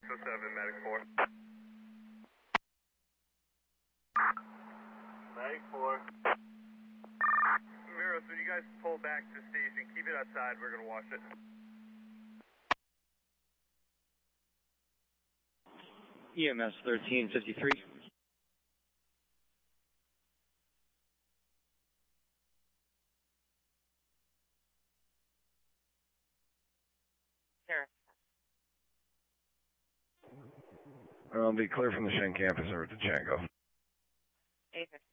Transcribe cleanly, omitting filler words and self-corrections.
7, Medic 4. Medic 4. Veros, when you guys pull back to the station, keep it outside, we're going to wash it. EMS 1353. I'll be clear from the Shen campus over to Django. A15.